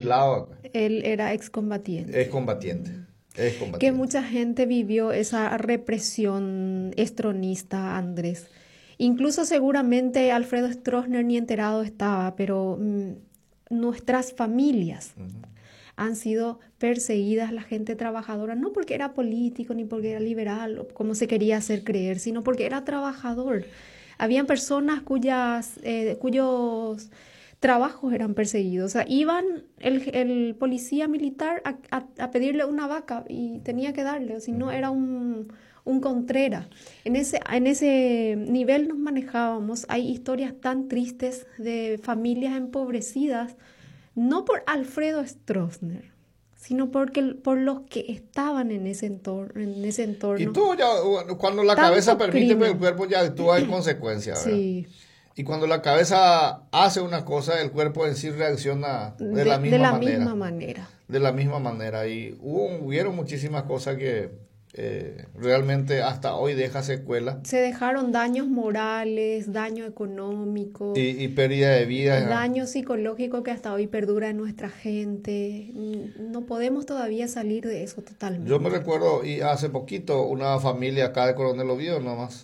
aislado. Él era excombatiente. Excombatiente. Que mucha gente vivió esa represión estronista, Andrés. Incluso seguramente Alfredo Stroessner ni enterado estaba, pero nuestras familias han sido perseguidas, la gente trabajadora, no porque era político ni porque era liberal, como se quería hacer creer, sino porque era trabajador. Habían personas cuyos trabajos eran perseguidos. O sea, iban el policía militar a pedirle una vaca y tenía que darle, o si no era un Contreras. En ese nivel nos manejábamos. Hay historias tan tristes de familias empobrecidas, no por Alfredo Stroessner, sino por los que estaban en ese entorno. Y tú ya, cuando la cabeza permite, el cuerpo ya actúa en consecuencia, ¿verdad? Sí. Y cuando la cabeza hace una cosa, el cuerpo en sí reacciona de la misma manera. De la misma manera. Y hubieron muchísimas cosas que realmente hasta hoy deja secuela. Se dejaron daños morales, daño económico. Y pérdida de vida. Daño psicológico que hasta hoy perdura en nuestra gente. No podemos todavía salir de eso totalmente. Yo me recuerdo, y hace poquito, una familia acá de Coronel Oviedo nomás,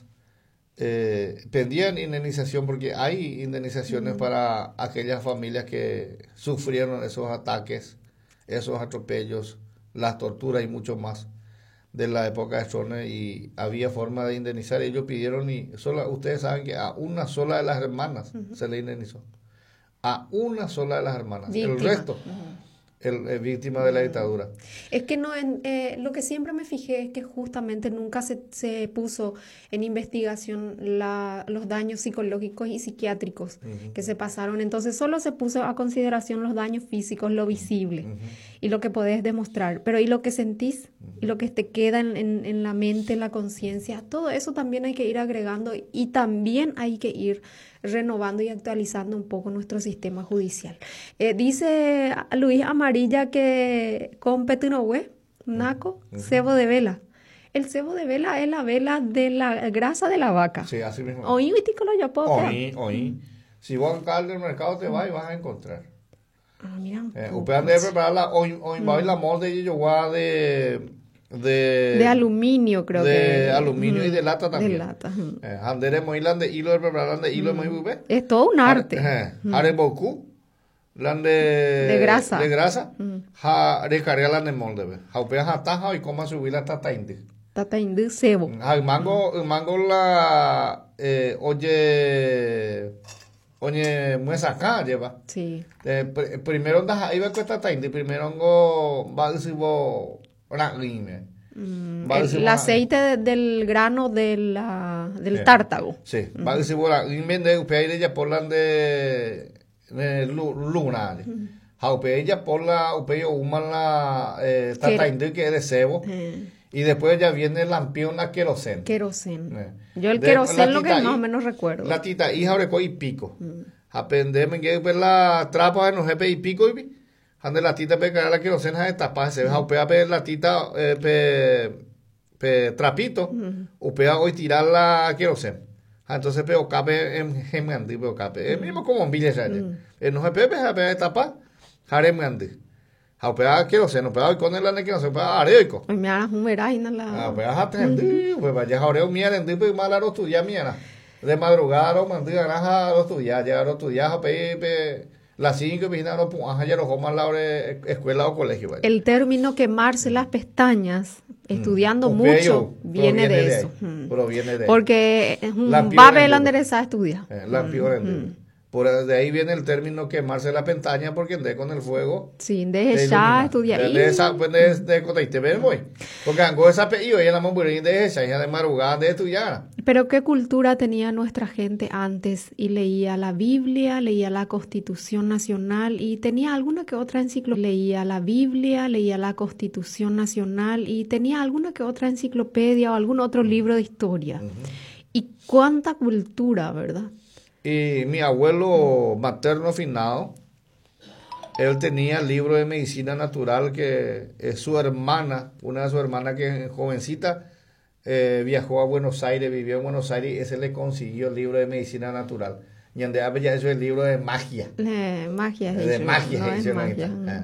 pedían indemnización porque hay indemnizaciones para aquellas familias que sufrieron esos ataques, esos atropellos, las torturas y mucho más de la época de Stroessner, y había forma de indemnizar. Ellos pidieron, y ustedes saben que a una sola de las hermanas se le indemnizó. A una sola de las hermanas. Víctima. El resto, víctima de la dictadura. Es que no, lo que siempre me fijé es que justamente nunca se puso en investigación los daños psicológicos y psiquiátricos que se pasaron. Entonces solo se puso a consideración los daños físicos, lo visible y lo que podés demostrar. Pero y lo que sentís y lo que te queda en la mente, en la conciencia, todo eso también hay que ir agregando, y también hay que ir renovando y actualizando un poco nuestro sistema judicial. Dice Luis Amarilla que con Petunohue, Naco, cebo de vela. El cebo de vela es la vela de la grasa de la vaca. Sí, así mismo. Oí, ya puedo. Oí. Si vos acá al mercado te vas y vas a encontrar. Mira. Ustedes deben prepararla, hoy va a ir la molde y yo de aluminio, creo de aluminio y de lata también. De lata. Andere moilan de hilo, de preparar de hilo, es todo un arte. Hareboku, de grasa. De grasa. Recarga de molde. Jaupea hataja y coma subir la tata indi. Tata indi cebo. Mango la oye, muesa acá lleva. Sí. Primero anda ahí va cuesta tata indi, primero va a decir el aceite del grano del tártago. Sí, va a decir, de upeaire por la de luna. Ella por la upeyo human la tata indi que es de cebo. Y después ya viene el lampión a querosén. Yo el querosén lo que más o menos recuerdo. La tita hija de y pico. Aprendemos que la trapa de no jefe y pico y ande la tita pe caer la querosena de tapar se deja upea pe la tita pe trapito upea hoy tirar la querosena. Entonces pe ocape en gemandi pe ocape es mismo como en villa no se pe pe tapar haremandi. Upea querosena upea hoy con el ane querosena upea areoico. Hoy me harás humera y nada. Upea hatendi pues vaya ahora miera en tipo malaro tu ya miera. De madrugada o mandí granja los tuyas llegaron los tuyas pe las 5 vigilan no puan ya los homas la escuela o colegio. Vaya. El término quemarse las pestañas estudiando mucho viene de eso. Proviene de porque es un babe la endereza estudia. Por de ahí viene el término quemarse la pestaña porque ande con el fuego. Sí, de ya estudiar. De esa pues de cotaite ven muy. Porque ango esa peido ella la mamburín de esa hija de madrugada de estudiar. Pero qué cultura tenía nuestra gente antes, y leía la Biblia, leía la Constitución Nacional y tenía alguna que otra enciclopedia. Leía la Biblia, leía la Constitución Nacional y tenía alguna que otra enciclopedia o algún otro libro de historia. Y cuánta cultura, ¿verdad? Y mi abuelo materno finado, él tenía el libro de medicina natural que su hermana, una de sus hermanas que jovencita, viajó a Buenos Aires, vivió en Buenos Aires y ese le consiguió el libro de medicina natural. Y donde ya eso es el libro de magia. Magia. De magia.